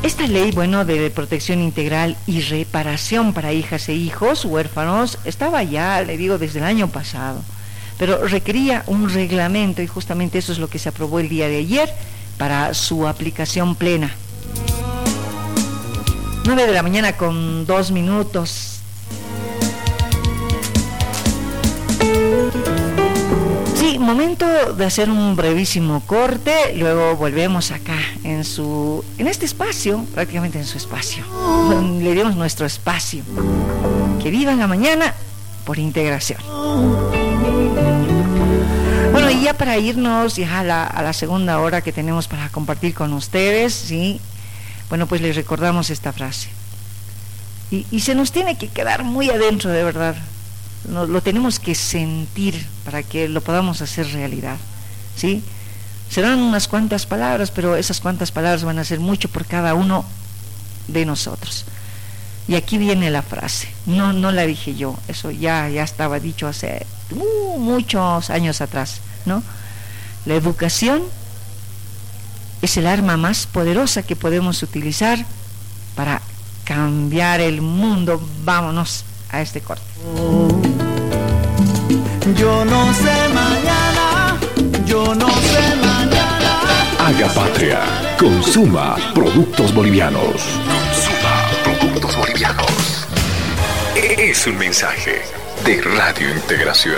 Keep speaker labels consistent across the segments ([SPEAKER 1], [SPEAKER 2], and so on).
[SPEAKER 1] Esta ley, bueno, de protección integral y reparación para hijas e hijos huérfanos estaba ya, le digo, desde el año pasado, pero requería un reglamento y justamente eso es lo que se aprobó el día de ayer para su aplicación plena. 9 de la mañana con 2 minutos. Sí, momento de hacer un brevísimo corte, luego volvemos acá en este espacio, prácticamente en su espacio. Le dimos nuestro espacio. Que vivan la mañana por integración. Bueno, y ya para irnos ya a la segunda hora que tenemos para compartir con ustedes, ¿sí? Bueno, pues les recordamos esta frase. Y se nos tiene que quedar muy adentro, de verdad. Lo tenemos que sentir para que lo podamos hacer realidad, ¿sí? Serán unas cuantas palabras, pero esas cuantas palabras van a ser mucho por cada uno de nosotros. Y aquí viene la frase, no la dije yo, eso ya estaba dicho hace muchos años atrás, ¿no? La educación es el arma más poderosa que podemos utilizar para cambiar el mundo. Vámonos a este corte.
[SPEAKER 2] Yo no sé mañana, yo no sé mañana.
[SPEAKER 3] Haga patria, consuma productos bolivianos. Consuma productos bolivianos. Es un mensaje de Radio Integración.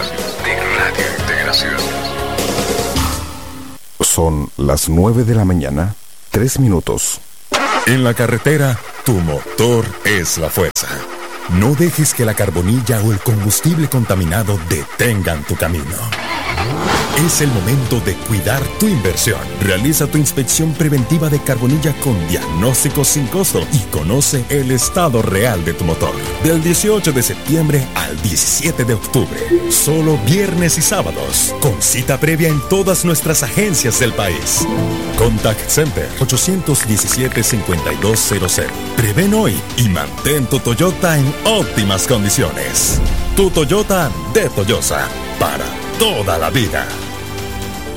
[SPEAKER 4] Son las 9 de la mañana, 3 minutos.
[SPEAKER 5] En la carretera, tu motor es la fuerza. No dejes que la carbonilla o el combustible contaminado detengan tu camino. Es el momento de cuidar tu inversión. Realiza tu inspección preventiva de carbonilla con diagnóstico sin costo y conoce el estado real de tu motor. Del 18 de septiembre al 17 de octubre. Solo viernes y sábados. Con cita previa en todas nuestras agencias del país. Contact Center 817-5200. Prevén hoy y mantén tu Toyota en óptimas condiciones. Tu Toyota de Toyosa. Para toda la vida.